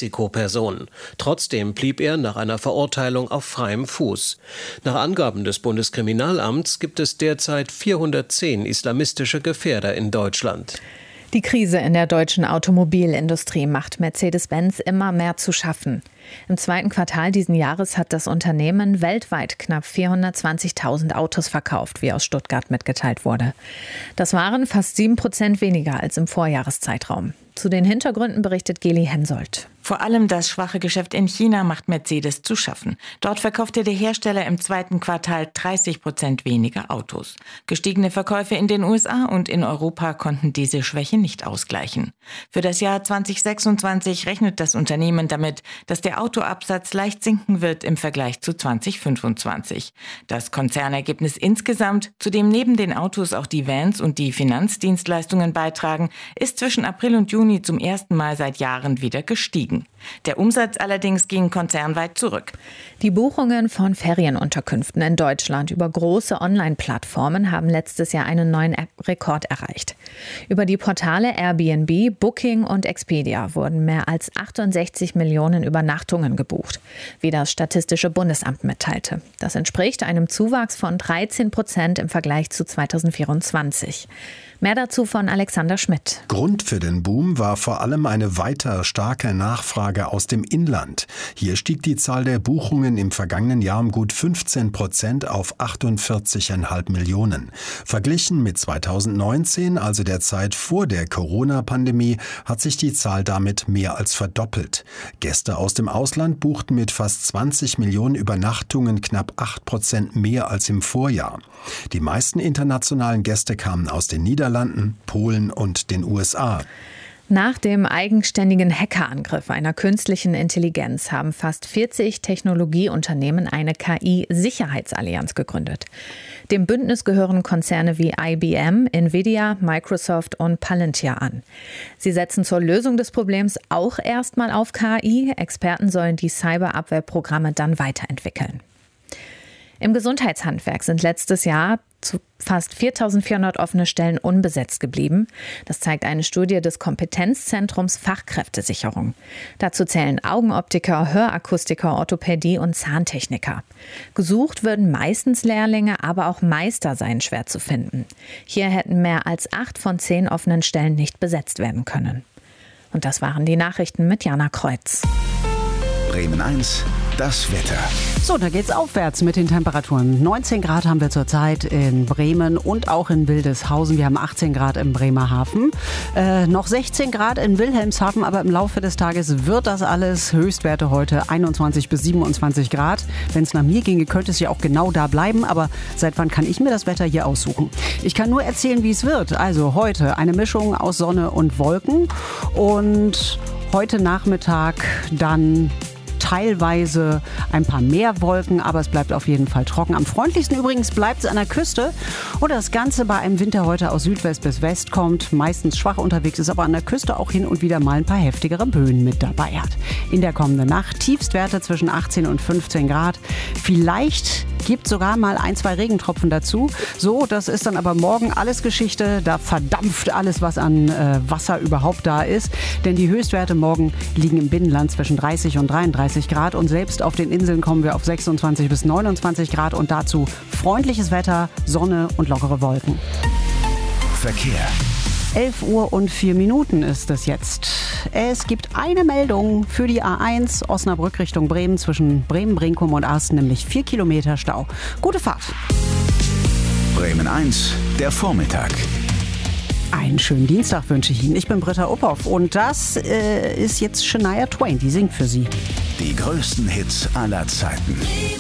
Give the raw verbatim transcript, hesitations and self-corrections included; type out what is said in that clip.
Risikoperson. Trotzdem blieb er nach einer Verurteilung auf freiem Fuß. Nach Angaben des Bundeskriminalamts gibt es derzeit vierhundertzehn islamistische Gefährder in Deutschland. Die Krise in der deutschen Automobilindustrie macht Mercedes-Benz immer mehr zu schaffen. Im zweiten Quartal diesen Jahres hat das Unternehmen weltweit knapp vierhundertzwanzigtausend Autos verkauft, wie aus Stuttgart mitgeteilt wurde. Das waren fast sieben Prozent weniger als im Vorjahreszeitraum. Zu den Hintergründen berichtet Geli Hensoldt. Vor allem das schwache Geschäft in China macht Mercedes zu schaffen. Dort verkaufte der Hersteller im zweiten Quartal dreißig Prozent weniger Autos. Gestiegene Verkäufe in den U S A und in Europa konnten diese Schwäche nicht ausgleichen. Für das Jahr zweitausendsechsundzwanzig rechnet das Unternehmen damit, dass der Autoabsatz leicht sinken wird im Vergleich zu zweitausendfünfundzwanzig. Das Konzernergebnis insgesamt, zu dem neben den Autos auch die Vans und die Finanzdienstleistungen beitragen, ist zwischen April und Juni zum ersten Mal seit Jahren wieder gestiegen. Der Umsatz allerdings ging konzernweit zurück. Die Buchungen von Ferienunterkünften in Deutschland über große Online-Plattformen haben letztes Jahr einen neuen Rekord erreicht. Über die Portale Airbnb, Booking und Expedia wurden mehr als achtundsechzig Millionen Übernachtungen gebucht, wie das Statistische Bundesamt mitteilte. Das entspricht einem Zuwachs von dreizehn Prozent im Vergleich zu zweitausendvierundzwanzig. Mehr dazu von Alexander Schmidt. Grund für den Boom war vor allem eine weiter starke Nachfrage aus dem Inland. Hier stieg die Zahl der Buchungen im vergangenen Jahr um gut fünfzehn Prozent auf achtundvierzig Komma fünf Millionen. Verglichen mit zweitausendneunzehn, also der Zeit vor der Corona-Pandemie, hat sich die Zahl damit mehr als verdoppelt. Gäste aus dem Ausland buchten mit fast zwanzig Millionen Übernachtungen knapp acht Prozent mehr als im Vorjahr. Die meisten internationalen Gäste kamen aus den Niederlanden, Polen und den U S A. Nach dem eigenständigen Hackerangriff einer künstlichen Intelligenz haben fast vierzig Technologieunternehmen eine K I-Sicherheitsallianz gegründet. Dem Bündnis gehören Konzerne wie I B M, Nvidia, Microsoft und Palantir an. Sie setzen zur Lösung des Problems auch erstmal auf K I. Experten sollen die Cyberabwehrprogramme dann weiterentwickeln. Im Gesundheitshandwerk sind letztes Jahr zu fast viertausendvierhundert offene Stellen unbesetzt geblieben. Das zeigt eine Studie des Kompetenzzentrums Fachkräftesicherung. Dazu zählen Augenoptiker, Hörakustiker, Orthopädie und Zahntechniker. Gesucht würden meistens Lehrlinge, aber auch Meister seien schwer zu finden. Hier hätten mehr als acht von zehn offenen Stellen nicht besetzt werden können. Und das waren die Nachrichten mit Jana Kreuz. Bremen eins, das Wetter. So, da geht's aufwärts mit den Temperaturen. neunzehn Grad haben wir zurzeit in Bremen und auch in Wildeshausen. Wir haben achtzehn Grad im Bremerhaven. Äh, noch sechzehn Grad in Wilhelmshaven, aber im Laufe des Tages wird das alles. Höchstwerte heute einundzwanzig bis siebenundzwanzig Grad. Wenn es nach mir ginge, könnte es ja auch genau da bleiben. Aber seit wann kann ich mir das Wetter hier aussuchen? Ich kann nur erzählen, wie es wird. Also heute eine Mischung aus Sonne und Wolken. Und heute Nachmittag dann teilweise ein paar mehr Wolken, aber es bleibt auf jeden Fall trocken. Am freundlichsten übrigens bleibt es an der Küste, wo das Ganze bei einem Winter heute aus Südwest bis West kommt. Meistens schwach unterwegs ist, aber an der Küste auch hin und wieder mal ein paar heftigere Böen mit dabei hat. In der kommenden Nacht Tiefstwerte zwischen achtzehn und fünfzehn Grad. Vielleicht gibt sogar mal ein, zwei Regentropfen dazu. So, das ist dann aber morgen alles Geschichte. Da verdampft alles, was an äh, Wasser überhaupt da ist. Denn die Höchstwerte morgen liegen im Binnenland zwischen dreißig und dreiunddreißig Grad. Und selbst auf den Inseln kommen wir auf sechsundzwanzig bis neunundzwanzig Grad. Und dazu freundliches Wetter, Sonne und lockere Wolken. Verkehr. elf Uhr und vier Minuten ist es jetzt. Es gibt eine Meldung für die A eins Osnabrück Richtung Bremen zwischen Bremen-Brinkum und Asten, nämlich vier Kilometer Stau. Gute Fahrt. Bremen eins, der Vormittag. Einen schönen Dienstag wünsche ich Ihnen. Ich bin Britta Uphoff und das äh, ist jetzt Shania Twain, die singt für Sie. Die größten Hits aller Zeiten.